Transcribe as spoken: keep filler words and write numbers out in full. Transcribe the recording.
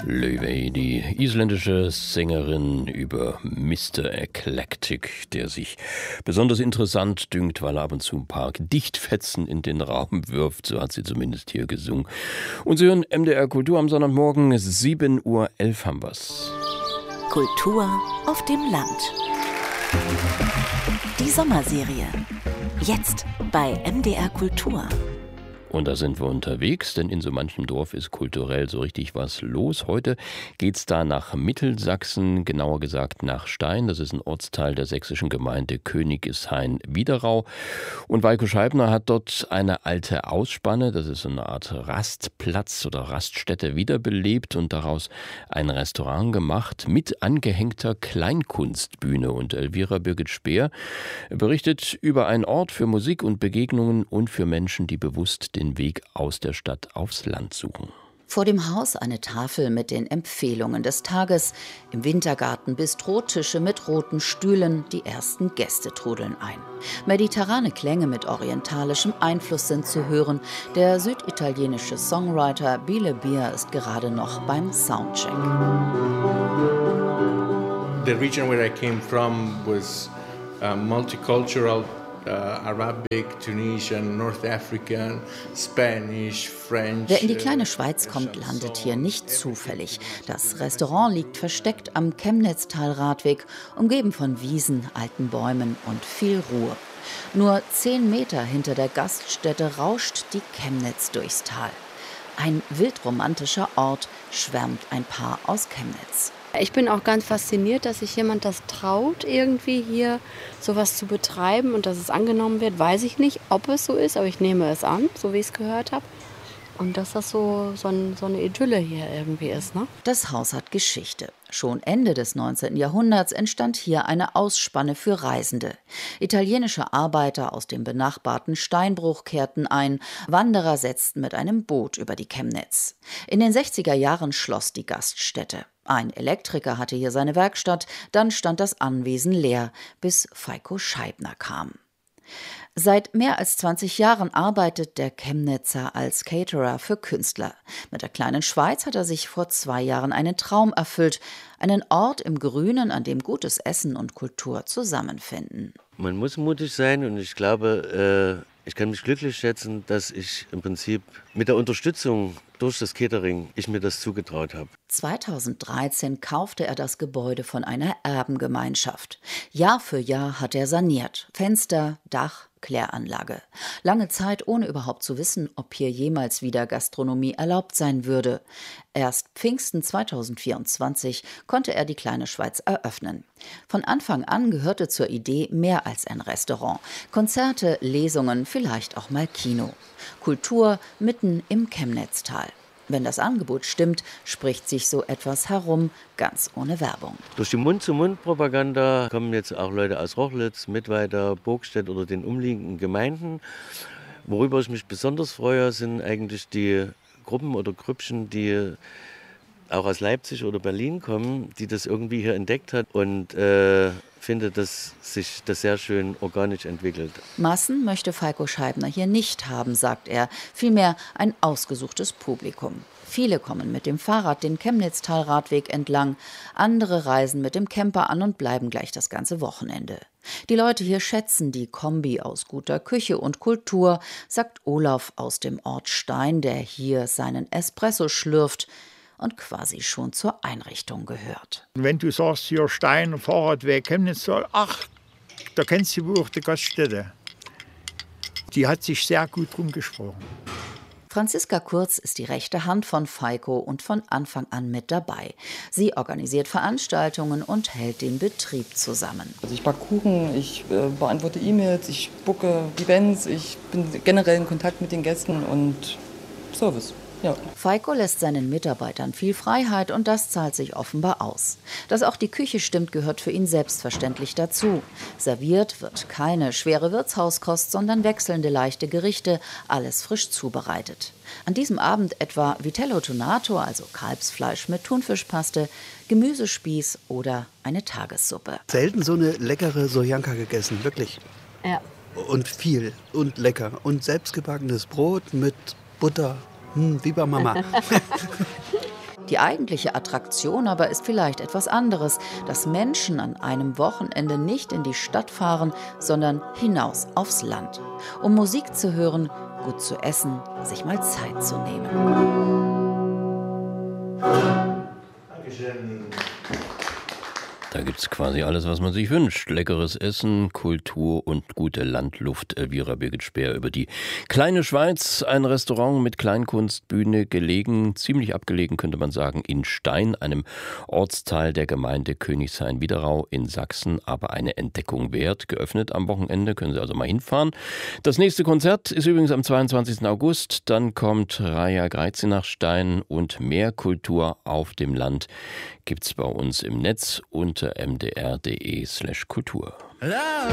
Laufey, die isländische Sängerin über Mister Eclectic, der sich besonders interessant dünkt, weil er ab und zu ein paar Gedichtfetzen in den Raum wirft. So hat sie zumindest hier gesungen. Und Sie hören M D R Kultur am Sonntagmorgen, sieben Uhr elf haben wir's. Kultur auf dem Land. Die Sommerserie. Jetzt bei M D R Kultur. Und da sind wir unterwegs, denn in so manchem Dorf ist kulturell so richtig was los. Heute geht's da nach Mittelsachsen, genauer gesagt nach Stein. Das ist ein Ortsteil der sächsischen Gemeinde Königishain-Widerau. Und Weiko Scheibner hat dort eine alte Ausspanne, das ist so eine Art Rastplatz oder Raststätte, wiederbelebt und daraus ein Restaurant gemacht mit angehängter Kleinkunstbühne. Und Elvira Birgit Speer berichtet über einen Ort für Musik und Begegnungen und für Menschen, die bewusst den den Weg aus der Stadt aufs Land suchen. Vor dem Haus eine Tafel mit den Empfehlungen des Tages. Im Wintergarten Bistrotische mit roten Stühlen. Die ersten Gäste trudeln ein. Mediterrane Klänge mit orientalischem Einfluss sind zu hören. Der süditalienische Songwriter Bile Beer ist gerade noch beim Soundcheck. The region where I came from was uh, multicultural. Uh, Arabic, Tunisian, North African, Spanish, French. Wer in die kleine Schweiz kommt, landet hier nicht zufällig. Das Restaurant liegt versteckt am Chemnitztal-Radweg, umgeben von Wiesen, alten Bäumen und viel Ruhe. Nur zehn Meter hinter der Gaststätte rauscht die Chemnitz durchs Tal. Ein wildromantischer Ort, schwärmt ein Paar aus Chemnitz. Ich bin auch ganz fasziniert, dass sich jemand das traut, irgendwie hier sowas zu betreiben und dass es angenommen wird. Weiß ich nicht, ob es so ist, aber ich nehme es an, so wie ich es gehört habe. Und dass das so, so, ein, so eine Idylle hier irgendwie ist, ne? Das Haus hat Geschichte. Schon Ende des neunzehnten Jahrhunderts entstand hier eine Ausspanne für Reisende. Italienische Arbeiter aus dem benachbarten Steinbruch kehrten ein. Wanderer setzten mit einem Boot über die Chemnitz. In den sechziger Jahren schloss die Gaststätte. Ein Elektriker hatte hier seine Werkstatt, dann stand das Anwesen leer, bis Weiko Scheibner kam. Seit mehr als zwanzig Jahren arbeitet der Chemnitzer als Caterer für Künstler. Mit der kleinen Schweiz hat er sich vor zwei Jahren einen Traum erfüllt. Einen Ort im Grünen, an dem gutes Essen und Kultur zusammenfinden. Man muss mutig sein und ich glaube, äh, ich kann mich glücklich schätzen, dass ich im Prinzip mit der Unterstützung durch das Catering ich mir das zugetraut habe. zweitausenddreizehn kaufte er das Gebäude von einer Erbengemeinschaft. Jahr für Jahr hat er saniert. Fenster, Dach, Kläranlage. Lange Zeit ohne überhaupt zu wissen, ob hier jemals wieder Gastronomie erlaubt sein würde. Erst Pfingsten zweitausendvierundzwanzig konnte er die kleine Schweiz eröffnen. Von Anfang an gehörte zur Idee mehr als ein Restaurant. Konzerte, Lesungen, vielleicht auch mal Kino. Kultur mitten im Chemnitztal. Wenn das Angebot stimmt, spricht sich so etwas herum, ganz ohne Werbung. Durch die Mund-zu-Mund-Propaganda kommen jetzt auch Leute aus Rochlitz, Mittweida, Burgstedt oder den umliegenden Gemeinden. Worüber ich mich besonders freue, sind eigentlich die Gruppen oder Grüppchen, die auch aus Leipzig oder Berlin kommen, die das irgendwie hier entdeckt hat und äh, finde, dass sich das sehr schön organisch entwickelt. Massen möchte Weiko Scheibner hier nicht haben, sagt er, vielmehr ein ausgesuchtes Publikum. Viele kommen mit dem Fahrrad den Chemnitztal-Radweg entlang, andere reisen mit dem Camper an und bleiben gleich das ganze Wochenende. Die Leute hier schätzen die Kombi aus guter Küche und Kultur, sagt Olaf aus dem Ort Stein, der hier seinen Espresso schlürft und quasi schon zur Einrichtung gehört. Wenn du sagst, hier Stein, Fahrradweg, Chemnitztal, ach, da kennst du wohl auch die Gaststätte. Die hat sich sehr gut rumgesprochen. Franziska Kurz ist die rechte Hand von Weiko und von Anfang an mit dabei. Sie organisiert Veranstaltungen und hält den Betrieb zusammen. Also ich backe Kuchen, ich äh, beantworte E-Mails, ich booke Events, ich bin generell in Kontakt mit den Gästen und Service. Ja. Weiko lässt seinen Mitarbeitern viel Freiheit und das zahlt sich offenbar aus. Dass auch die Küche stimmt, gehört für ihn selbstverständlich dazu. Serviert wird keine schwere Wirtshauskost, sondern wechselnde leichte Gerichte, alles frisch zubereitet. An diesem Abend etwa Vitello Tonato, also Kalbsfleisch mit Thunfischpaste, Gemüsespieß oder eine Tagessuppe. Selten so eine leckere Soljanka gegessen, wirklich. Ja. Und viel und lecker. Und selbstgebackenes Brot mit Butter. Hm, wie bei Mama. Die eigentliche Attraktion aber ist vielleicht etwas anderes, dass Menschen an einem Wochenende nicht in die Stadt fahren, sondern hinaus aufs Land, um Musik zu hören, gut zu essen, sich mal Zeit zu nehmen. Dankeschön. Da gibt's quasi alles, was man sich wünscht. Leckeres Essen, Kultur und gute Landluft. Elvira Birgit Speer über die kleine Schweiz. Ein Restaurant mit Kleinkunstbühne, gelegen, ziemlich abgelegen könnte man sagen, in Stein, einem Ortsteil der Gemeinde Königshain-Wiederau in Sachsen. Aber eine Entdeckung wert. Geöffnet am Wochenende, können Sie also mal hinfahren. Das nächste Konzert ist übrigens am zweiundzwanzigsten August. Dann kommt Raja Greizi nach Stein und mehr Kultur auf dem Land gibt's bei uns im Netz unter m d r punkt d e slash kultur.